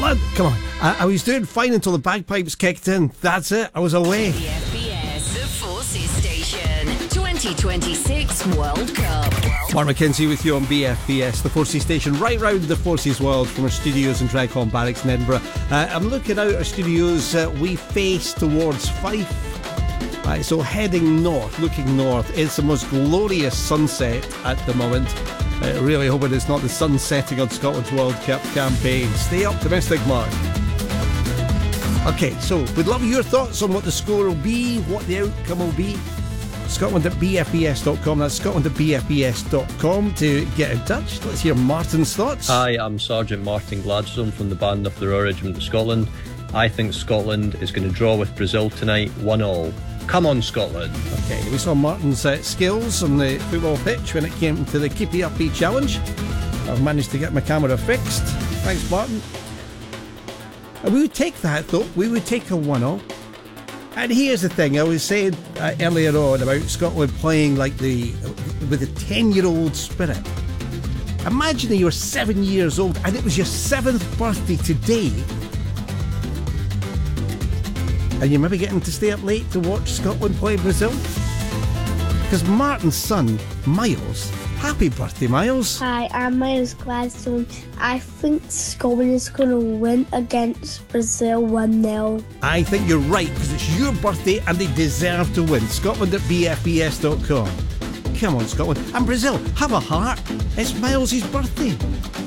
Scotland! Come on. I was doing fine until the bagpipes kicked in. That's it. I was away. BFBS, the Forces Station. 2026 World Cup. Mark McKenzie with you on BFBS, the Forces Station, right round the Forces world from our studios in Dreghorn Barracks in Edinburgh. I'm looking out our studios. We face towards Fife. So heading north, looking north, it's the most glorious sunset at the moment. Really hoping it's not the sun setting on Scotland's World Cup campaign. Stay optimistic, Mark. Okay, so we'd love your thoughts on what the score will be, what the outcome will be. Scotland at bfbs.com. That's Scotland at bfbs.com to get in touch. Let's hear Martin's thoughts. Hi, I'm Sergeant Martin Gladstone from the Band of the Royal Regiment of Scotland. I think Scotland is going to draw with Brazil tonight, 1-1. Come on, Scotland. Okay, we saw Martin's skills on the football pitch when it came to the Keepy Uppy challenge. I've managed to get my camera fixed. Thanks, Martin. We would take that, though. We would take a 1-0. And here's the thing, I was saying earlier on about Scotland playing like with a 10-year-old spirit. Imagine that you're 7 years old and it was your 7th birthday today, and you're maybe getting to stay up late to watch Scotland play Brazil. Because Martin's son, Miles, happy birthday, Miles. Hi, I'm Miles Gladstone. I think Scotland is going to win against Brazil 1-0. I think you're right, because it's your birthday and they deserve to win. Scotland at bfbs.com. Come on, Scotland. And Brazil, have a heart. It's Miles' birthday.